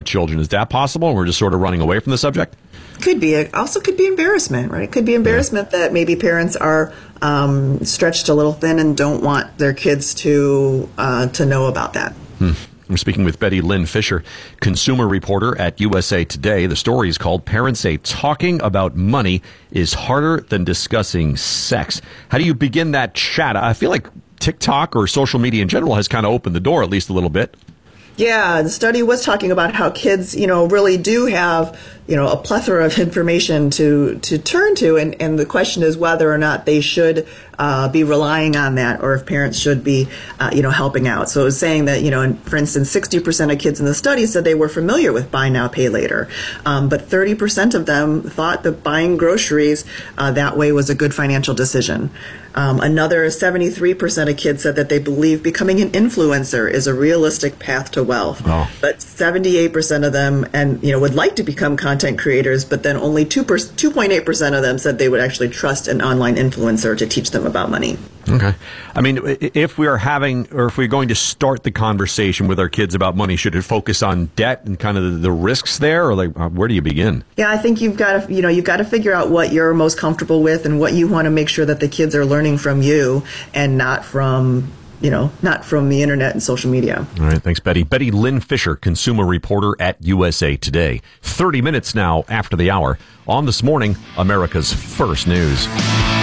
children. Is that possible? And we're just sort of running away from the subject? Could be. It also could be embarrassment, right? It could be embarrassment that maybe parents are stretched a little thin and don't want their kids to know about that. We're speaking with Betty Lynn Fisher, consumer reporter at USA Today. The story is called Parents Say Talking About Money is Harder Than Discussing Sex. How do you begin that chat? I feel like TikTok or social media in general has kind of opened the door at least a little bit. Yeah, the study was talking about how kids, really do have, a plethora of information to turn to. And the question is whether or not they should be relying on that or if parents should be, helping out. So it was saying that, for instance, 60% of kids in the study said they were familiar with buy now, pay later. But 30% of them thought that buying groceries that way was a good financial decision. Another 73% of kids said that they believe becoming an influencer is a realistic path to wealth. Oh. But 78% of them would like to become content creators, but then only 2.8% of them said they would actually trust an online influencer to teach them about money. Okay. I mean, if we are if we're going to start the conversation with our kids about money, should it focus on debt and kind of the risks there, or where do you begin? Yeah, I think you've got to figure out what you're most comfortable with and what you want to make sure that the kids are learning from you and not from the internet and social media. All right. Thanks, Betty. Betty Lynn Fisher, consumer reporter at USA Today. 30 minutes now after the hour on This Morning, America's First News.